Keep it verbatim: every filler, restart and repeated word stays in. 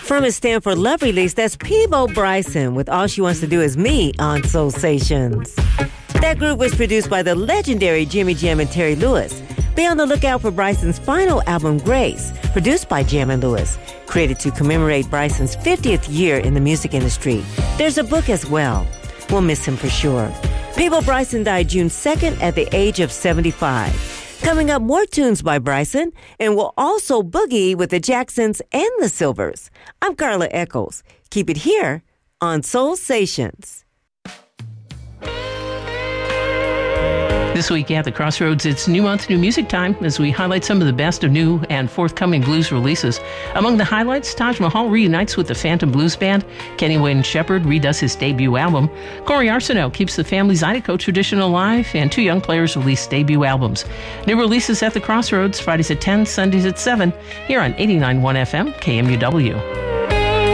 From his Stanford Love release, that's Peabo Bryson with All She Wants to Do Is Me on Soul Stations. That group was produced by the legendary Jimmy Jam and Terry Lewis. Be on the lookout for Bryson's final album, Grace, produced by Jam and Lewis, created to commemorate Bryson's fiftieth year in the music industry. There's a book as well. We'll miss him for sure. Peabo Bryson died June second at the age of seventy-five. Coming up, more tunes by Bryson, and we'll also boogie with the Jacksons and the Silvers. I'm Carla Echols. Keep it here on Soul Stations. This week at the Crossroads, it's New Month, New Music Time as we highlight some of the best of new and forthcoming blues releases. Among the highlights, Taj Mahal reunites with the Phantom Blues Band. Kenny Wayne Shepherd redoes his debut album. Corey Arsenault keeps the family Zydeco tradition alive, and two young players release debut albums. New releases at the Crossroads, Fridays at ten, Sundays at seven, here on eighty-nine point one F M, K M U W.